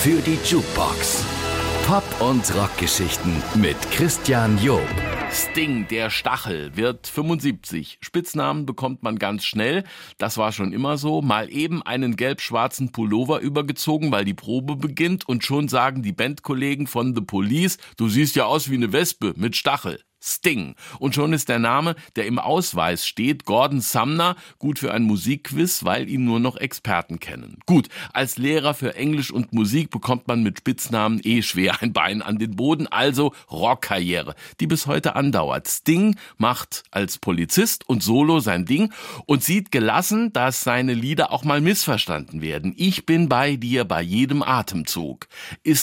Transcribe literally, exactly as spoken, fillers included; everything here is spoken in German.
für die Jukebox. Pop- und Rockgeschichten mit Christian Job. Sting, der Stachel, wird fünfundsiebzig. Spitznamen bekommt man ganz schnell. Das war schon immer so. Mal eben einen gelb-schwarzen Pullover übergezogen, weil die Probe beginnt. Und schon sagen die Bandkollegen von The Police, du siehst ja aus wie eine Wespe mit Stachel. Sting. Und schon ist der Name, der im Ausweis steht, Gordon Sumner, gut für ein Musikquiz, weil ihn nur noch Experten kennen. Gut, als Lehrer für Englisch und Musik bekommt man mit Spitznamen eh schwer ein Bein an den Boden, also Rockkarriere, die bis heute andauert. Sting macht als Polizist und Solo sein Ding und sieht gelassen, dass seine Lieder auch mal missverstanden werden. Ich bin bei dir bei jedem Atemzug. Ist